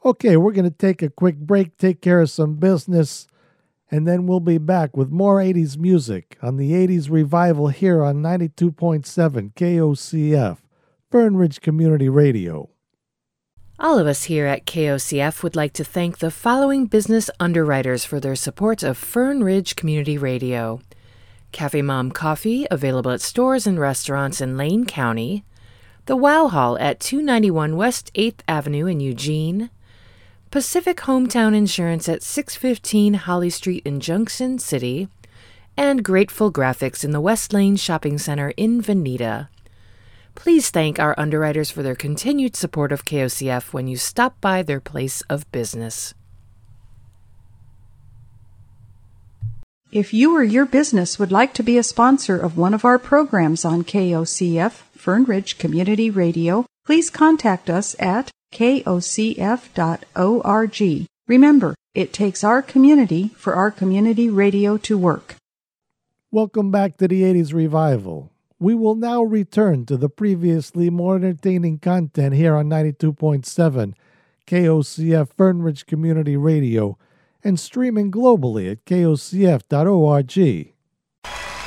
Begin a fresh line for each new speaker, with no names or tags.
Okay, we're going to take a quick break, take care of some business, and then we'll be back with more 80s music on the 80s Revival here on 92.7 KOCF, Fern Ridge Community Radio.
All of us here at KOCF would like to thank the following business underwriters for their support of Fern Ridge Community Radio. Cafe Mom Coffee, available at stores and restaurants in Lane County. The Wow Hall at 291 West 8th Avenue in Eugene. Pacific Hometown Insurance at 615 Holly Street in Junction City. And Grateful Graphics in the West Lane Shopping Center in Veneta. Please thank our underwriters for their continued support of KOCF when you stop by their place of business.
If you or your business would like to be a sponsor of one of our programs on KOCF, Fern Ridge Community Radio, please contact us at kocf.org. Remember, it takes our community for our community radio to work.
Welcome back to the 80s Revival. We will now return to the previously more entertaining content here on 92.7 KOCF Fern Ridge Community Radio and streaming globally at kocf.org.